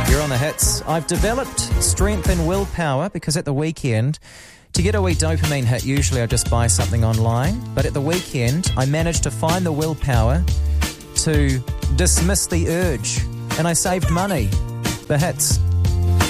You're on the hits. I've developed strength and willpower because at the weekend, to get a wee dopamine hit, usually I just buy something online. But at the weekend, I managed to find the willpower to dismiss the urge. And I saved money. The hits.